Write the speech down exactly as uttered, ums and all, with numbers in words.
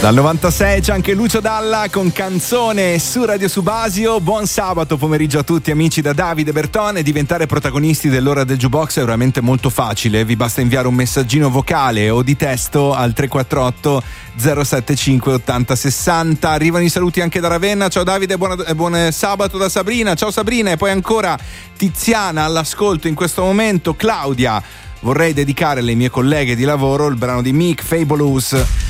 Dal novantasei c'è anche Lucio Dalla con Canzone su Radio Subasio. Buon sabato pomeriggio a tutti amici da Davide Bertone. Diventare protagonisti dell'ora del jukebox è veramente molto facile. Vi basta inviare un messaggino vocale o di testo al tre quattro otto zero sette cinque ottanta sessanta. Arrivano i saluti anche da Ravenna. Ciao Davide, buona, buon sabato da Sabrina. Ciao Sabrina. E poi ancora Tiziana all'ascolto in questo momento. Claudia: vorrei dedicare alle mie colleghe di lavoro il brano di Mick Fabulous